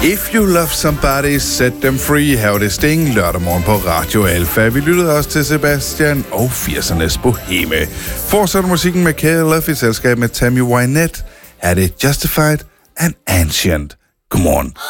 If you love somebody, set them free. Her var det Sting lørdag morgen på Radio Alfa. Vi lyttede også til Sebastian og 80'ernes Boheme. Fortsætter musikken med KLF i selskab med Tammy Wynette. Her er det Justified and Ancient. Godmorgen.